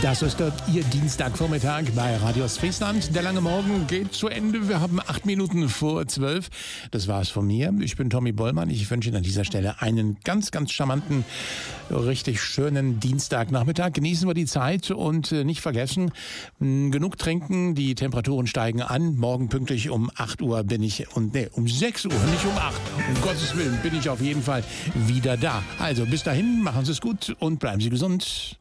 Das ist dort Ihr Dienstagvormittag bei Radios Friesland. Der lange Morgen geht zu Ende. Wir haben 8 Minuten vor 12. Das war's von mir. Ich bin Tommy Bollmann. Ich wünsche Ihnen an dieser Stelle einen ganz, ganz charmanten, richtig schönen Dienstagnachmittag. Genießen wir die Zeit und nicht vergessen, genug trinken. Die Temperaturen steigen an. Morgen pünktlich um 8 Uhr um 6 Uhr, nicht um 8. Um Gottes Willen bin ich auf jeden Fall wieder da. Also bis dahin, machen Sie es gut und bleiben Sie gesund.